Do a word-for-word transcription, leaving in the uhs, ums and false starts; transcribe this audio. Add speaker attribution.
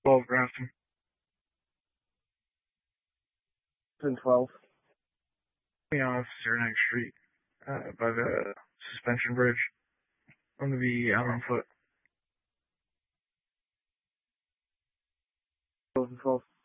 Speaker 1: twelve Grafton.
Speaker 2: ten twelve.
Speaker 1: You know, off Saranac Street, uh, by the suspension bridge. I'm gonna be out on foot.
Speaker 2: twelve and twelve.